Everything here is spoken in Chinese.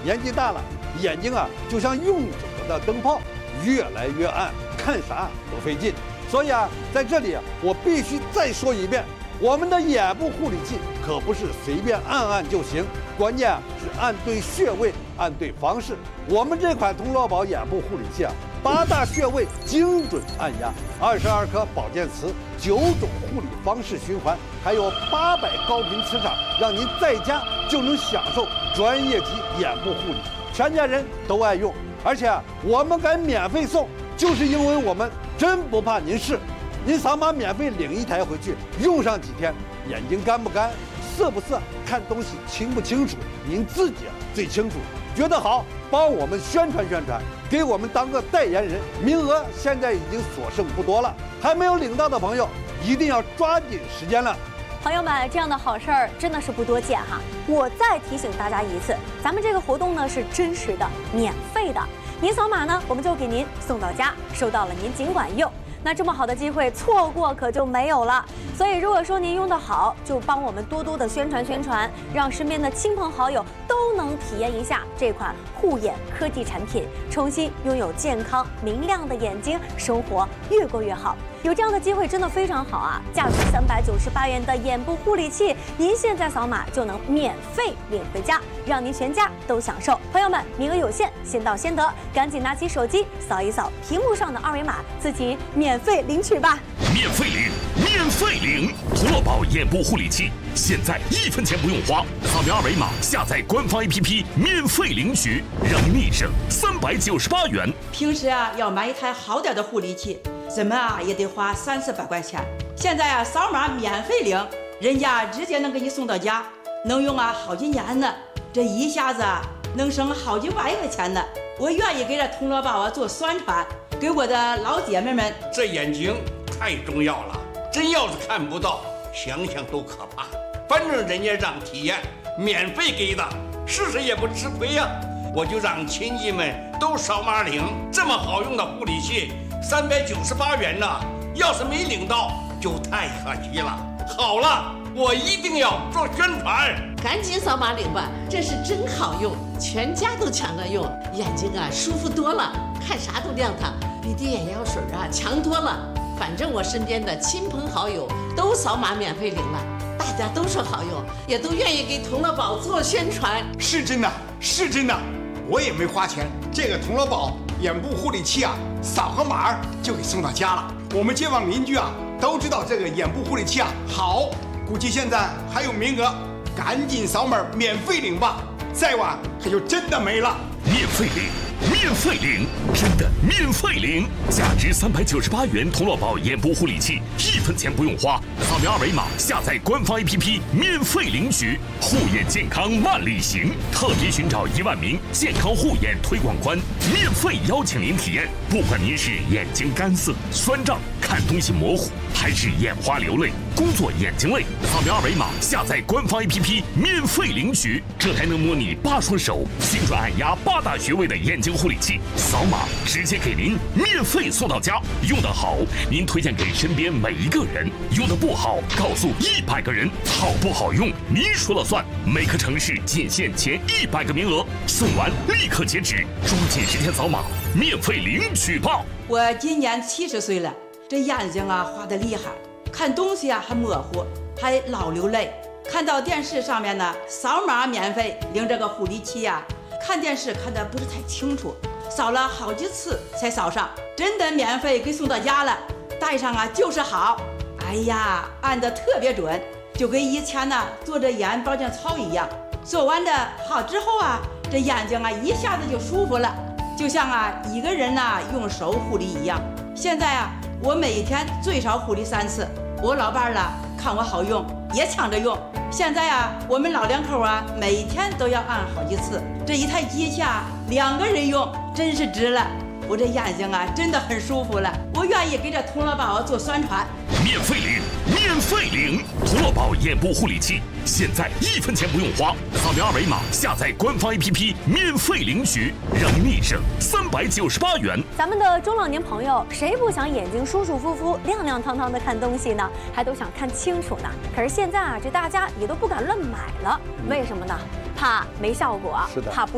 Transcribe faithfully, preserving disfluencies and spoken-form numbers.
年纪大了，眼睛啊就像用久了的灯泡，越来越暗，看啥都费劲。所以啊，在这里啊，我必须再说一遍，我们的眼部护理器可不是随便按按就行，关键啊是按对穴位，按对方式。我们这款通络宝眼部护理器啊，八大穴位精准按压，二十二颗保健词，九种护理方式循环，还有八百高频磁场，让您在家就能享受专业级眼部护理，全家人都爱用。而且啊，我们敢免费送，就是因为我们真不怕您试。您扫码免费领一台回去，用上几天，眼睛干不干，涩不涩，看东西清不清楚，您自己啊最清楚。觉得好，帮我们宣传宣传，给我们当个代言人。名额现在已经所剩不多了，还没有领到的朋友一定要抓紧时间了。 朋友们，这样的好事儿真的是不多见哈！我再提醒大家一次，咱们这个活动呢是真实的、免费的，您扫码呢，我们就给您送到家，收到了您尽管用。那这么好的机会，错过可就没有了。所以，如果说您用得好，就帮我们多多的宣传宣传，让身边的亲朋好友都能体验一下这款护眼科技产品，重新拥有健康明亮的眼睛，生活越过越好。有这样的机会真的非常好啊！价值三百九十八元的眼部护理器，您现在扫码就能免费领回家，让您全家都享受。朋友们，名额有限，先到先得，赶紧拿起手机扫一扫屏幕上的二维码，自己免费领取吧！ 免费领，免费领！通络宝眼部护理器，现在一分钱不用花，扫描二维码，下载官方 A P P， 免费领取，让您立省三百九十八元。 平时啊，要买一台好点的护理器，怎么啊也得花三四百块钱。现在啊，扫码免费领，人家直接能给你送到家，能用啊好几年呢。这一下子啊，能省好几万块钱呢。我愿意给这通络宝啊做宣传，给我的老姐妹们。 这眼睛太重要了，真要是看不到，想想都可怕。反正人家让体验，免费给的，试试也不吃亏呀、啊。我就让亲戚们都扫码领，这么好用的护理器，三百九十八元呢，要是没领到就太可惜了。好了，我一定要做宣传， 赶紧扫码领吧，这是真好用，全家都抢着用，眼睛啊舒服多了，看啥都亮堂，比滴眼药水啊强多了。反正我身边的亲朋好友都扫码免费领了，大家都说好用，也都愿意给通络宝做宣传。 是真的，是真的，我也没花钱，这个通络宝眼部护理器啊，扫个码就给送到家了。我们街坊邻居啊都知道这个眼部护理器啊好，估计现在还有名额，赶紧扫码免费领吧，再晚可就真的没了。 免费领，免费领，真的免费领！价值三百九十八元通络宝眼部护理器，一分钱不用花，扫描二维码，下载官方 A P P， 免费领取。护眼健康万里行，特别寻找一万名健康护眼推广官，免费邀请您体验。不管您是眼睛干涩、酸胀、看东西模糊，还是眼花流泪、工作眼睛累，扫描二维码，下载官方 A P P， 免费领取。这台能模拟八双手，精准按压八大穴位的眼睛护理器，扫码直接给您免费送到家。用得好，您推荐给身边每一个人；用得不好，告诉一百个人。好不好用，您说了算。每个城市仅限前一百个名额，送完立刻截止，抓紧时间扫码，免费领取吧。 我今年七十岁了，这眼睛啊花得厉害，看东西啊还模糊，还老流泪。看到电视上面呢，扫码免费领这个护理器呀、啊，看电视看得不是太清楚，扫了好几次才扫上，真的免费给送到家了，戴上啊就是好。哎呀，按得特别准，就跟以前呢做着眼保健操一样。做完的好之后啊，这眼睛啊一下子就舒服了，就像啊一个人呐用手护理一样。现在啊，我每天最少护理三次。我老伴儿了看我好用，也抢着用。现在啊，我们老两口啊，每天都要按好几次。这一台机器啊，两个人用真是值了。我这眼睛啊，真的很舒服了。我愿意给这通络宝做宣传。 免费领，免费领！通络宝眼部护理器，现在一分钱不用花，扫描二维码，下载官方 A P P， 免费领取，让您立省三百九十八元。 咱们的中老年朋友，谁不想眼睛舒舒服服、亮亮堂堂的看东西呢？还都想看清楚呢。可是现在啊，这大家也都不敢乱买了，为什么呢？怕没效果， 是的， 怕不